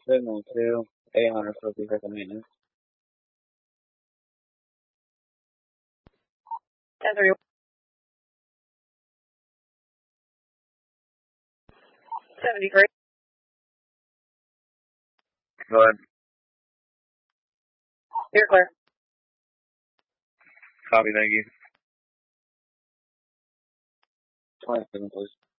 Signal 2, 800 for vehicle maintenance. 10-3. 73. Go ahead. You're clear. Copy, thank you. 27, please.